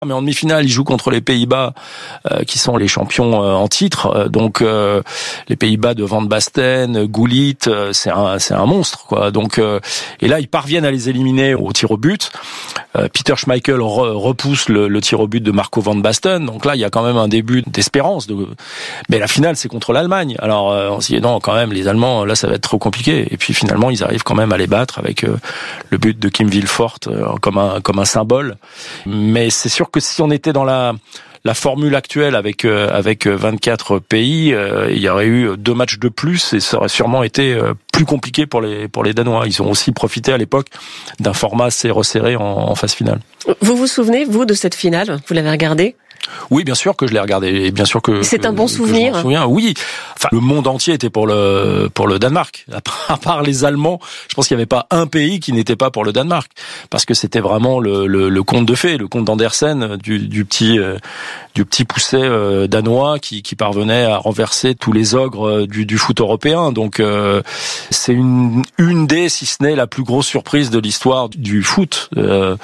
Mais en demi-finale, ils jouent contre les Pays-Bas, qui sont les champions en titre. Donc les Pays-Bas de Van Basten, Gullit, c'est un monstre, quoi. Donc et là, ils parviennent à les éliminer au tir au but. Peter Schmeichel repousse le tir au but de Marco Van Basten. Donc là, il y a quand même un début d'espérance. Mais la finale, c'est contre l'Allemagne. Alors on se dit non, quand même, les Allemands, là, ça va être trop compliqué. Et puis finalement, ils arrivent quand même à les battre avec le but de Kim Wilfort comme un symbole. Mais c'est sûr que si on était dans la formule actuelle avec 24 pays, il y aurait eu 2 matchs de plus et ça aurait sûrement été plus compliqué pour les Danois. Ils ont aussi profité à l'époque d'un format assez resserré en phase finale. Vous vous souvenez, vous, de cette finale ? Vous l'avez regardée ? Oui, bien sûr que je l'ai regardé, et bien sûr que c'est un bon souvenir. Je m'en souviens. Oui, enfin le monde entier était pour le Danemark. À part les Allemands, je pense qu'il n'y avait pas un pays qui n'était pas pour le Danemark, parce que c'était vraiment le conte de fées, le conte d'Andersen du petit pousset danois qui parvenait à renverser tous les ogres du foot européen. Donc c'est une des, si ce n'est la plus grosse surprise de l'histoire du foot.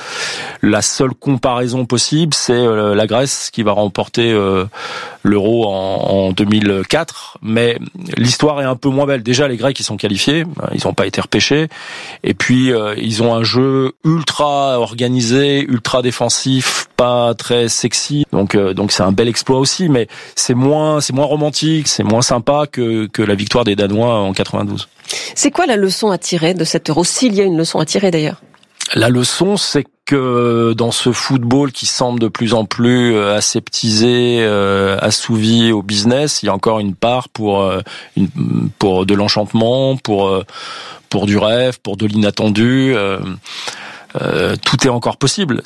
La seule comparaison possible, c'est la Grèce qui va remporter l'Euro en 2004, mais l'histoire est un peu moins belle. Déjà, les Grecs, ils sont qualifiés, ils n'ont pas été repêchés, et puis ils ont un jeu ultra organisé, ultra défensif, pas très sexy, donc c'est un bel exploit aussi, mais c'est moins romantique, c'est moins sympa que la victoire des Danois en 92. C'est quoi la leçon à tirer de cet Euro, s'il y a une leçon à tirer d'ailleurs ? La leçon, c'est que dans ce football qui semble de plus en plus aseptisé, assouvi au business, il y a encore une part pour de l'enchantement, pour du rêve, pour de l'inattendu. Tout est encore possible.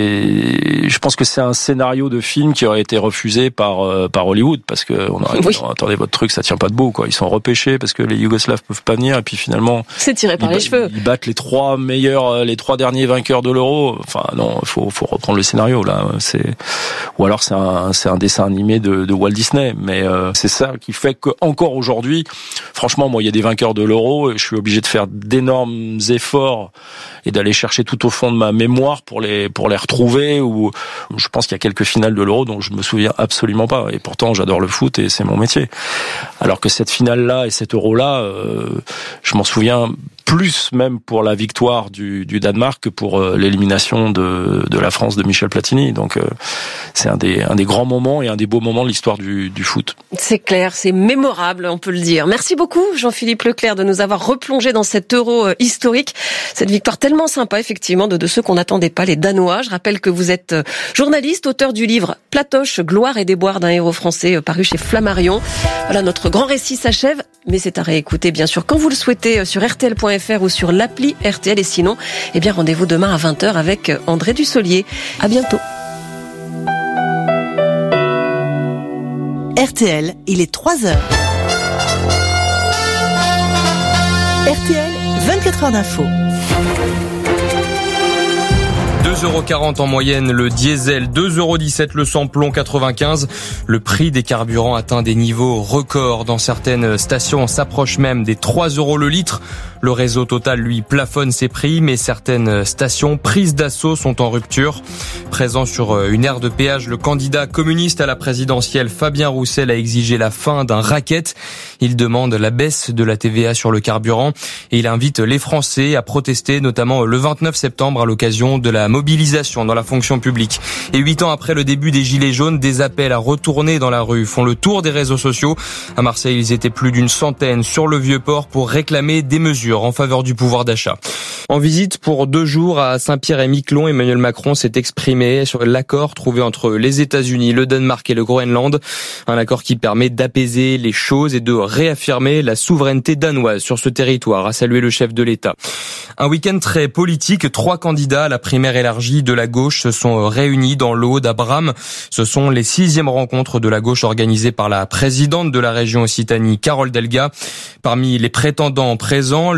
Je pense que c'est un scénario de film qui aurait été refusé par Hollywood, parce que on aurait dit, attendez, votre truc, ça tient pas debout, quoi. Ils sont repêchés parce que les Yougoslaves peuvent pas venir, et puis finalement, c'est tiré par les cheveux. Ils battent les 3 derniers vainqueurs de l'Euro. Enfin, non, faut reprendre le scénario, là. Ou alors c'est un dessin animé de Walt Disney. Mais, c'est ça qui fait que, encore aujourd'hui, franchement, moi, il y a des vainqueurs de l'Euro, et je suis obligé de faire d'énormes efforts et d'aller chercher tout au fond de ma mémoire pour les retrouver, ou je pense qu'il y a quelques finales de l'Euro dont je me souviens absolument pas, et pourtant j'adore le foot et c'est mon métier. Alors que cette finale-là et cet Euro-là, je m'en souviens plus même pour la victoire du Danemark que pour l'élimination de la France de Michel Platini. Donc c'est un des grands moments et un des beaux moments de l'histoire du foot. C'est clair, c'est mémorable, on peut le dire. Merci beaucoup Jean-Philippe Leclerc de nous avoir replongé dans cet Euro historique, cette victoire tellement sympa effectivement de ceux qu'on n'attendait pas, les Danois. Je rappelle que vous êtes journaliste, auteur du livre Platoche, gloire et déboire d'un héros français, paru chez Flammarion. Voilà, notre grand récit s'achève, mais c'est à réécouter bien sûr quand vous le souhaitez sur rtl.fr ou sur l'appli RTL, et sinon, rendez-vous demain à 20h avec André Dussolier. À bientôt. RTL, il est 3h. RTL, 24 heures d'info. 2,40 € en moyenne le diesel, 2,17 € le samplon 95. Le prix des carburants atteint des niveaux records. Dans certaines stations, on s'approche même des 3 € le litre. Le réseau Total, lui, plafonne ses prix, mais certaines stations prises d'assaut sont en rupture. Présent sur une aire de péage, le candidat communiste à la présidentielle Fabien Roussel a exigé la fin d'un racket. Il demande la baisse de la TVA sur le carburant et il invite les Français à protester, notamment le 29 septembre à l'occasion de la mobilisation dans la fonction publique. Et 8 ans après le début des Gilets jaunes, des appels à retourner dans la rue font le tour des réseaux sociaux. À Marseille, ils étaient plus d'une centaine sur le Vieux-Port pour réclamer des mesures en faveur du pouvoir d'achat. En visite pour 2 jours à Saint-Pierre-et-Miquelon, Emmanuel Macron s'est exprimé sur l'accord trouvé entre les États-Unis, le Danemark et le Groenland. Un accord qui permet d'apaiser les choses et de réaffirmer la souveraineté danoise sur ce territoire, a salué le chef de l'État. Un week-end très politique. 3 candidats à la primaire élargie de la gauche se sont réunis dans l'Aude à Bram. Ce sont les 6e rencontres de la gauche organisées par la présidente de la région Occitanie, Carole Delga. Parmi les prétendants présents, les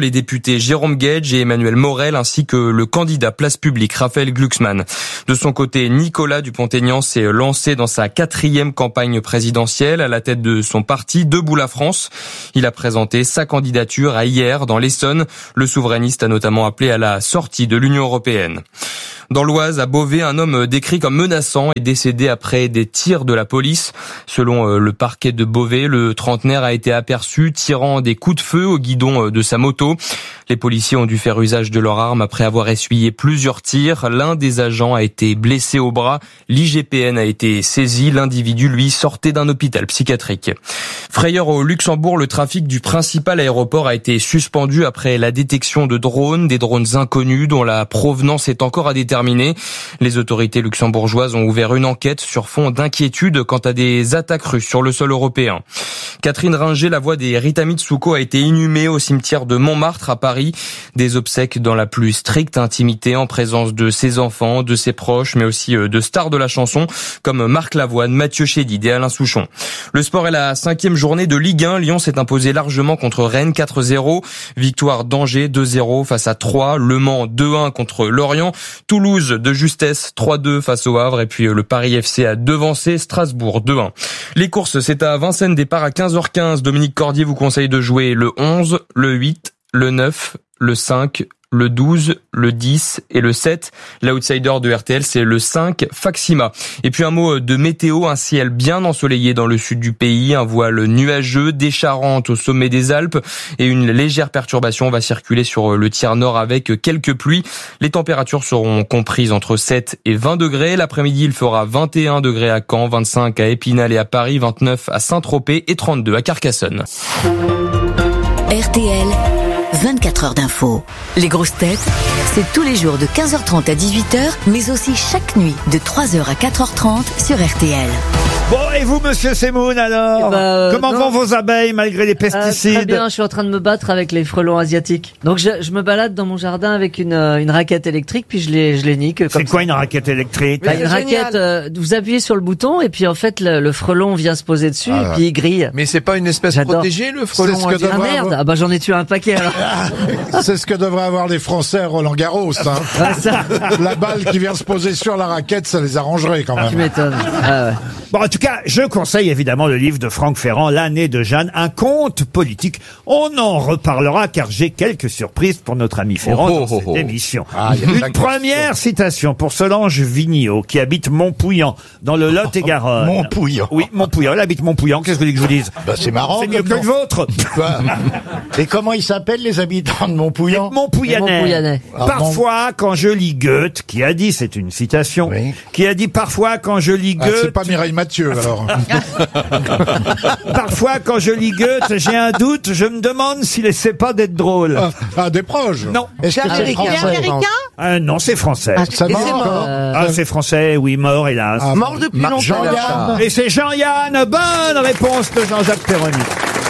les députés Jérôme Gage et Emmanuel Morel ainsi que le candidat Place Publique Raphaël Glucksmann. De son côté, Nicolas Dupont-Aignan s'est lancé dans sa 4e campagne présidentielle à la tête de son parti Debout la France. Il a présenté sa candidature à hier dans l'Essonne. Le souverainiste a notamment appelé à la sortie de l'Union européenne. Dans l'Oise, à Beauvais, un homme décrit comme menaçant est décédé après des tirs de la police. Selon le parquet de Beauvais, le trentenaire a été aperçu tirant des coups de feu au guidon de sa moto. Les policiers ont dû faire usage de leur arme après avoir essuyé plusieurs tirs. L'un des agents a été blessé au bras. L'IGPN a été saisi. L'individu, lui, sortait d'un hôpital psychiatrique. Frayeur au Luxembourg, le trafic du principal aéroport a été suspendu après la détection de drones, des drones inconnus dont la provenance est encore à déterminer. Les autorités luxembourgeoises ont ouvert une enquête sur fond d'inquiétude quant à des attaques russes sur le sol européen. Catherine Ringer, la voix des Rita Mitsuko, a été inhumée au cimetière de Montmartre à Paris. Des obsèques dans la plus stricte intimité en présence de ses enfants, de ses proches, mais aussi de stars de la chanson comme Marc Lavoine, Mathieu Chédid et Alain Souchon. Le sport est la 5e journée de Ligue 1. Lyon s'est imposé largement contre Rennes 4-0. Victoire d'Angers 2-0 face à Troyes. Le Mans 2-1 contre Lorient. Toulouse de justesse 3-2 face au Havre. Et puis le Paris FC a devancé Strasbourg 2-1. Les courses, c'est à Vincennes, départ à 15h15. Dominique Cordier vous conseille de jouer le 11, le 8, le 9, le 5, le 12, le 10 et le 7. L'outsider de RTL, c'est le 5, Faxima. Et puis un mot de météo, un ciel bien ensoleillé dans le sud du pays, un voile nuageux, des Charentes au sommet des Alpes et une légère perturbation va circuler sur le tiers nord avec quelques pluies. Les températures seront comprises entre 7 et 20 degrés. L'après-midi, il fera 21 degrés à Caen, 25 à Épinal et à Paris, 29 à Saint-Tropez et 32 à Carcassonne. RTL, 24 heures d'info. Les grosses têtes, c'est tous les jours de 15h30 à 18h, mais aussi chaque nuit de 3h à 4h30 sur RTL. Bon, et vous, monsieur Semoun, alors comment vont vos abeilles malgré les pesticides? Très bien, je suis en train de me battre avec les frelons asiatiques. Donc je me balade dans mon jardin avec une raquette électrique, puis je les nique. C'est quoi une raquette électrique? Une raquette, vous appuyez sur le bouton, et puis en fait le frelon vient se poser dessus, et puis il grille. Mais c'est pas une espèce protégée, le frelon asiatique? Ah merde, j'en ai tué un paquet alors. C'est ce que devraient avoir les Français à Roland-Garros. La balle qui vient se poser sur la raquette, ça les arrangerait quand même. Tu m'étonnes. Ah ouais. Bon, en tout cas, je conseille évidemment le livre de Franck Ferrand, L'année de Jeanne, un conte politique. On en reparlera car j'ai quelques surprises pour notre ami Ferrand dans cette émission. Une première citation pour Solange Vigneault, qui habite Montpouillan, dans le Lot-et-Garonne. Montpouillan. Oui, Montpouillan. Elle habite Montpouillan. Qu'est-ce que vous voulez que je vous dise? C'est marrant. C'est mieux que le vôtre. Et comment ils s'appellent les habitants de Montpouillan? Montpouillanais. Parfois, quand je lis Goethe, qui a dit, c'est une citation, qui a dit parfois quand je lis Goethe... c'est pas Mireille Mathieu, alors. Parfois, quand je lis Goethe, j'ai un doute, je me demande s'il essaie pas d'être drôle. Des proches. Non. Est-ce que c'est français? Non, c'est français. C'est mort. C'est français, oui, mort, hélas. Mort depuis longtemps. Jean-Yann. Et c'est Jean-Yann. Bonne réponse de Jean-Jacques Perroni.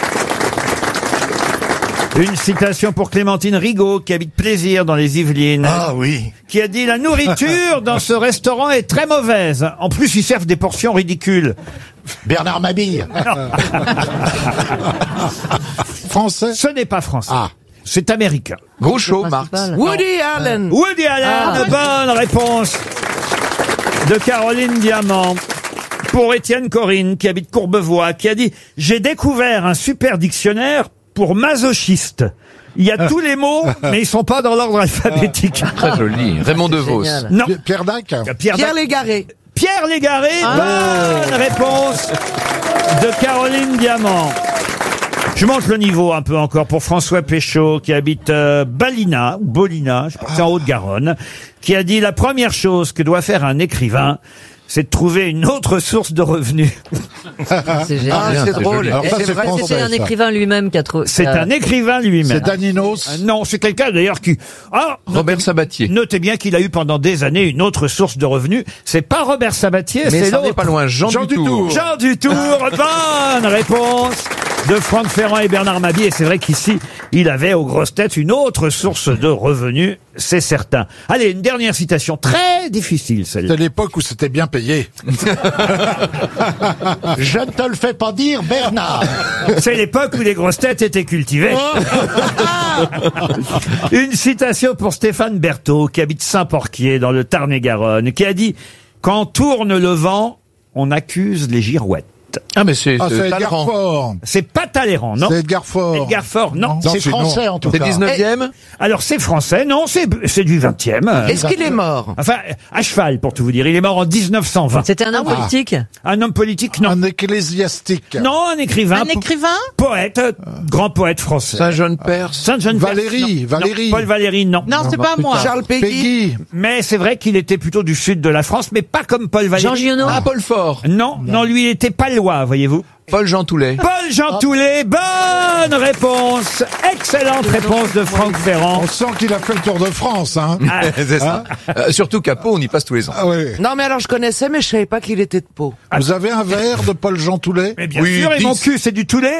Une citation pour Clémentine Rigaud, qui habite Plaisir dans les Yvelines. Ah oui. Qui a dit: la nourriture dans ce restaurant est très mauvaise. En plus, ils servent des portions ridicules. Bernard Mabille. Français? Ce n'est pas français. C'est américain. Groucho, Marx. Woody Allen. Woody Allen, bonne réponse de Caroline Diamant. Pour Étienne Corinne, qui habite Courbevoie, qui a dit: j'ai découvert un super dictionnaire pour masochiste. Il y a tous les mots, mais ils sont pas dans l'ordre alphabétique. Très joli. Raymond DeVos. Non. Pierre Dac. Pierre Légaré. Pierre Légaré, bonne réponse de Caroline Diamant. Je monte le niveau un peu encore pour François Péchaud, qui habite Bolina, je pense en Haute-Garonne, qui a dit: la première chose que doit faire un écrivain, c'est de trouver une autre source de revenus. C'est génial. C'est drôle. Alors ça, c'est français, C'est un écrivain lui-même qui a trouvé. C'est un écrivain lui-même. C'est Daninos. Non, c'est quelqu'un d'ailleurs qui... Robert Sabatier. Notez bien qu'il a eu pendant des années une autre source de revenus. C'est pas Robert Sabatier, Mais c'est ça l'autre. n'est pas loin. Jean Dutour. Jean Dutour, bonne réponse de Franck Ferrand et Bernard Mabie. Et c'est vrai qu'ici, il avait aux grosses têtes une autre source de revenus, c'est certain. Allez, une dernière citation très difficile, celle-là. C'était l'époque où c'était bien payé. Je ne te le fais pas dire, Bernard. C'est l'époque où les grosses têtes étaient cultivées. Une citation pour Stéphane Berthaud, qui habite Saint-Porquier, dans le Tarn-et-Garonne, qui a dit « Quand tourne le vent, on accuse les girouettes ». Ah, mais c'est Edgar Talleyrand. Faure. C'est pas Talleyrand, non. C'est Edgar Faure. Edgar Faure, non. C'est français, en tout C'est cas. 19e? Alors, c'est français, non, c'est du 20e. Est-ce qu'il est mort? Enfin, à cheval, pour tout vous dire. Il est mort en 1920. C'était un homme politique. Un homme politique, non. Un ecclésiastique. Non, un écrivain. Un écrivain? Poète, grand poète français. Saint-Jean-de-Perse. Saint-Jean-de-Perse, Valérie, non. Valérie. Non, Paul Valéry, non. Non, c'est pas moi. Charles Péguy. Mais c'est vrai qu'il était plutôt du sud de la France, mais pas comme Paul Valéry. Jean Giono. Ah, Paul Fort. Non, non, lui, il était palois, voyez-vous. Paul-Jean Toulet. Paul-Jean Toulet, bonne réponse. Excellente réponse de Franck Ferrand. On sent qu'il a fait le tour de France, hein. C'est ça. Surtout qu'à Pau, on y passe tous les ans. Ah oui. Non, mais alors je connaissais, mais je savais pas qu'il était de Pau. Vous avez un verre de Paul-Jean Toulet? Mais bien Oui, sûr, et 10. mon cul, c'est du Toulet.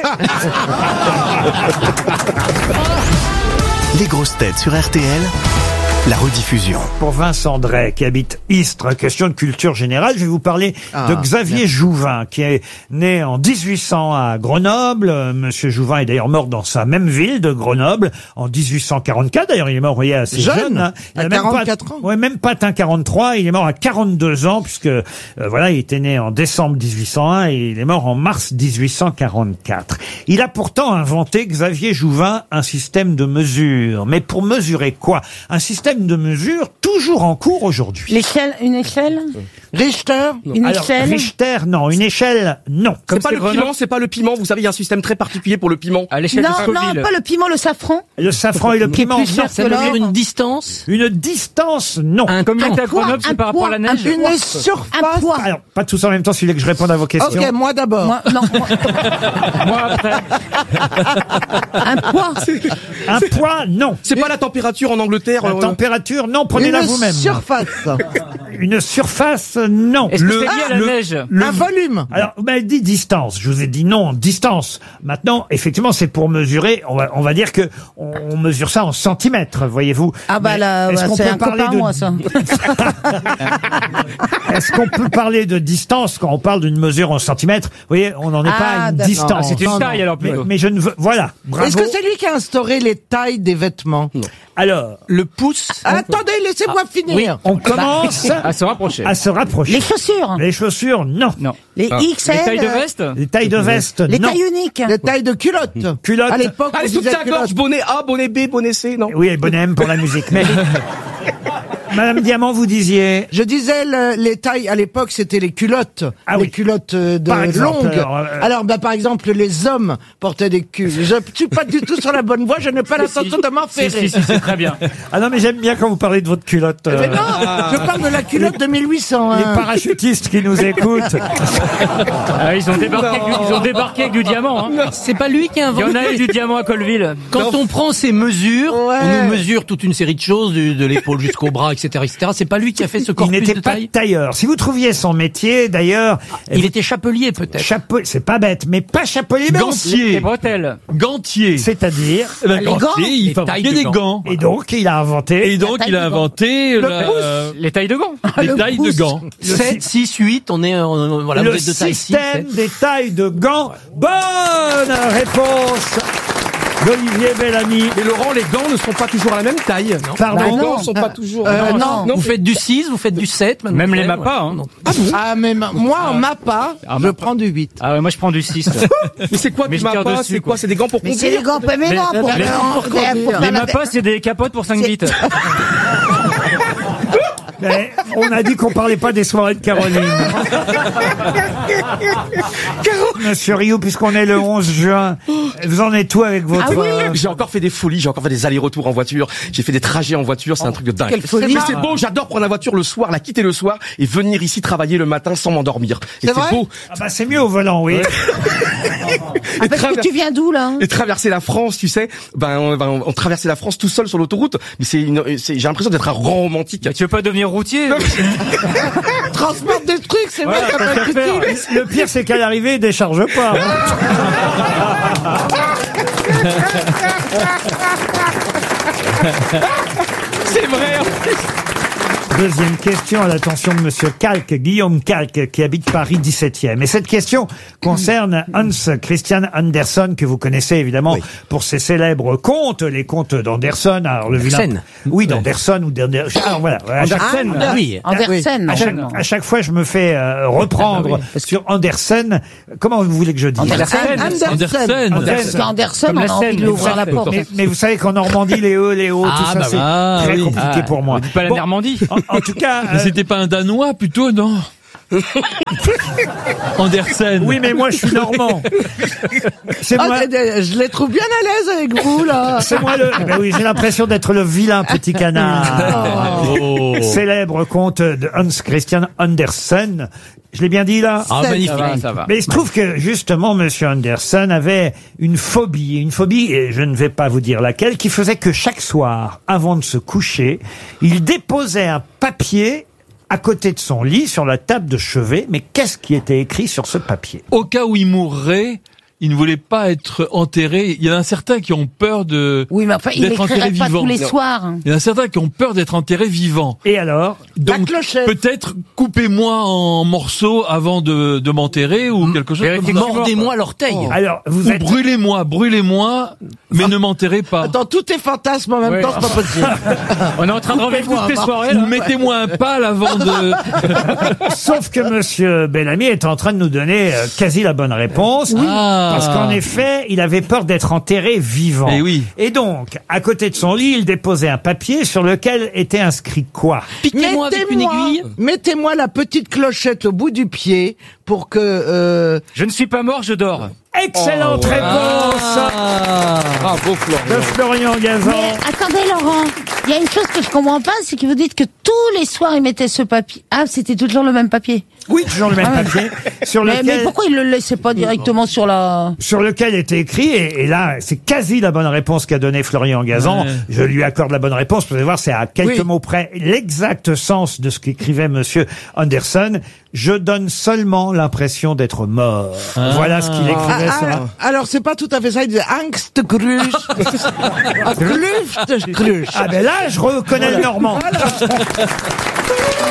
Les grosses têtes sur RTL, la rediffusion. Pour Vincent Drey, qui habite Istres, question de culture générale, je vais vous parler de Xavier Jouvin, qui est né en 1800 à Grenoble. Monsieur Jouvin est d'ailleurs mort dans sa même ville de Grenoble en 1844. D'ailleurs, il est mort, vous voyez, assez jeune. Hein. Il à a même 44 ans. Ouais, même pas atteint 43. Il est mort à 42 ans, puisque, voilà, il était né en décembre 1801 et il est mort en mars 1844. Il a pourtant inventé, Xavier Jouvin, un système de mesure. Mais pour mesurer quoi? Un système de mesure toujours en cours aujourd'hui. L'échelle, une échelle? Richter? Une Alors, échelle? Richter, non. Une échelle, non. C'est pas le piment, c'est pas le piment. Vous savez, il y a un système très particulier pour le piment. À l'échelle de Non, Scoville. non, pas le piment, le safran. Le safran et le Qui est piment. plus cher Ça que mesure l'or. une distance. Une distance, non. Comme Un à poids, Grenoble, c'est un par rapport à la poids, neige. Une Un surface? poids. Alors, pas tous en même temps, si vous voulez que je réponde à vos questions. Ok, moi d'abord. Moi, non, Moi, après. un poids. Un poids, non. C'est pas la température en Angleterre. La température, non. Prenez-la Une vous-même. surface. Une surface, non. Est-ce que c'est lié à la neige? Un volume. Alors, vous m'avez dit distance. Je vous ai dit non, distance. Maintenant, effectivement, c'est pour mesurer. On va dire que on mesure ça en centimètres, voyez-vous. Ah bah Mais là, est-ce qu'on c'est peut un parler copain, de moi, ça. Est-ce qu'on peut parler de distance quand on parle d'une mesure en centimètres? Vous voyez, on n'en est pas à une d'accord. distance. C'est une taille alors plutôt. Mais je ne veux. Voilà. Bravo. Est-ce que c'est lui qui a instauré les tailles des vêtements? Alors, Le pouce. Attendez, laissez-moi finir. on commence À se rapprocher. à se rapprocher. Les chaussures. Les chaussures, non. Non. Les XL. Les tailles de veste? Les tailles de veste, Les non. tailles uniques. Les tailles de culottes. Culottes. À l'époque, on Allez, sous disait ta gorge, culottes. bonnet A, bonnet B, bonnet C, non? Oui, bonnet M pour la musique. Mais Madame Diamant, vous disiez. Je disais les tailles à l'époque, c'était les culottes, Ah les oui. culottes Par exemple, longues. alors, Alors, par exemple, les hommes portaient des culs. Je suis pas du tout sur la bonne voie. Je n'ai pas l'intention de m'enferrer. Si, c'est très bien. Ah non, mais j'aime bien quand vous parlez de votre culotte. Mais non, je parle de la culotte de 1800. Les hein. parachutistes qui nous écoutent. Ah, ils ont débarqué avec du diamant. Hein. C'est pas lui qui a Il y inventé. en a eu du diamant à Colville. Quand on prend ces mesures, Ouais. on nous mesure toute une série de choses, de l'épaule jusqu'au bras, etc., etc. C'est pas lui qui a fait ce Il corpus n'était de pas taille. tailleur. Si vous trouviez son métier, d'ailleurs, Il était chapelier peut-être. chapeau, c'est pas bête, mais pas chapelier, mais Gantier. Les bretelles. Gantier. c'est-à-dire. Les gants. Il fabriquait des gants. Et donc, il a inventé. Et donc, taille il a de gants. inventé Les tailles de gants. les tailles de gants. Le 7, 6, 8, on est, voilà, le vous êtes de taille 6, système des tailles de gants. Bonne réponse d'Olivier Bellamy. Et Laurent, les gants ne sont pas toujours à la même taille. Non. Pardon. Les gants ne sont pas toujours. Non. Vous faites du 6, vous faites du 7. Même les MAPA. Hein. Ah, mais moi, en MAPA, je prends du 8. Ah ouais, moi je prends du 6. Mais c'est quoi Mais tu je m'as tire pas? dessus, C'est quoi? C'est des gants pour Mais c'est les conduire? gants, mais non, pour les- faire Les la- MAPA, c'est des capotes pour 5 bits. Mais on a dit qu'on parlait pas des soirées de Caroline. Monsieur Rioux, puisqu'on est le 11 juin, vous en êtes où avec votre... Ah oui. J'ai encore fait des folies, j'ai encore fait des allers-retours en voiture, j'ai fait des trajets en voiture, c'est un truc de dingue. Quelle folie. Mais c'est beau, j'adore prendre la voiture le soir, la quitter le soir et venir ici travailler le matin sans m'endormir. Et C'est vrai beau. Ah bah c'est mieux au volant, oui. Ah, parce que tu viens d'où, là? Et traverser la France, tu sais, on traversait la France tout seul sur l'autoroute, mais j'ai l'impression d'être un grand romantique. Tu veux pas devenir routier? Transporte des trucs, c'est vrai, ça peut être utile. Le pire, c'est qu'à l'arrivée, il décharge pas. C'est vrai. Deuxième question à l'attention de Monsieur Kalk, Guillaume Kalk, qui habite Paris 17e. Et cette question concerne Hans Christian Andersen, que vous connaissez évidemment pour ses célèbres contes, les contes d'Andersen. Alors le vilain. Oui, d'Andersen ou d'Andersen. Alors voilà. Andersen. À chaque fois, je me fais reprendre sur Andersen. Comment vous voulez que je dise? Andersen. Parce qu'Andersen, on a envie de lui ouvrir la porte. Mais vous savez qu'en Normandie, les tout ça, c'est très compliqué pour moi. On dit pas la Normandie. En tout cas, mais c'était pas un Danois plutôt, non? Andersen. Oui, mais moi je suis normand. C'est moi. Je les trouve bien à l'aise avec vous là. C'est moi le. Ben oui, j'ai l'impression d'être le vilain petit canard. Oh. Célèbre conte de Hans Christian Andersen. Je l'ai bien dit là. Ah, magnifique. Ça va. Mais il se trouve que justement, Monsieur Andersen avait une phobie, et je ne vais pas vous dire laquelle, qui faisait que chaque soir, avant de se coucher, il déposait un papier à côté de son lit, sur la table de chevet. Mais qu'est-ce qui était écrit sur ce papier? Au cas où il mourrait, il ne voulait pas être enterré. Il y en a certains qui ont peur de oui, mais enfin, il d'être enterré écrirait pas vivant. tous les soirs. Il y en a certains qui ont peur d'être enterrés vivants. Et alors? Donc, peut-être coupez-moi en morceaux avant de m'enterrer ou quelque chose comme ça. Mordez-moi l'orteil. Oh. Alors, ou brûlez-moi, mais ne m'enterrez pas. Attends, tout est fantasme en même temps, c'est pas possible. On est en train de revivre toutes les soirées. Ou mettez-moi un pal avant de... Sauf que Monsieur Bellamy est en train de nous donner quasi la bonne réponse. Oui. Parce qu'en effet, il avait peur d'être enterré vivant. Et oui. Et donc, à côté de son lit, il déposait un papier sur lequel était inscrit quoi? Piquez-moi avec une aiguille. Mettez-moi la petite clochette au bout du pied pour que... Je ne suis pas mort, je dors. Excellente réponse Bravo Florian. de Florian Gazan. Mais attendez Laurent, il y a une chose que je comprends pas, c'est que vous dites que tous les soirs il mettait ce papier. Ah, c'était toujours le même papier. Oui, toujours le même papier. Sur lequel... mais pourquoi il le laissait pas directement sur la... Sur lequel était écrit, et là, c'est quasi la bonne réponse qu'a donnée Florian Gazan. Ouais. Je lui accorde la bonne réponse. Vous allez voir, c'est à quelques mots près l'exact sens de ce qu'écrivait Monsieur Andersen. Je donne seulement l'impression d'être mort. Voilà ce qu'il écrivait. Alors, c'est pas tout à fait ça. Il disait Angstgrusch. Luftgrusch. Ah ben là, je reconnais le normand.